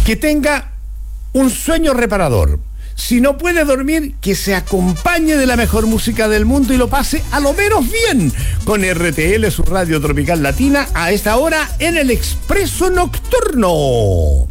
Que tenga un sueño reparador. Si no puede dormir, que se acompañe de la mejor música del mundo y lo pase a lo menos bien con RTL, su radio tropical latina, a esta hora en el Expreso Nocturno.